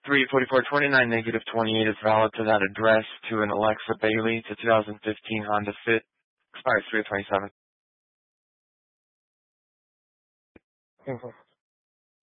34429 -28 is valid to that address to an Alexa Bailey. It's a 2015 Honda Fit. Expires 3/27. Mhm.